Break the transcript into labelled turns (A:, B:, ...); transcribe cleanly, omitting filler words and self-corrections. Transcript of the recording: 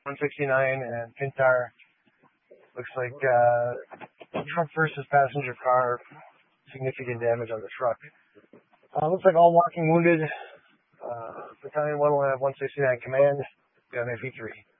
A: 169 and Pintar. Looks like truck versus passenger car. Significant damage on the truck. Looks like all walking wounded. Battalion 1 will have 169 command. Gun FE3.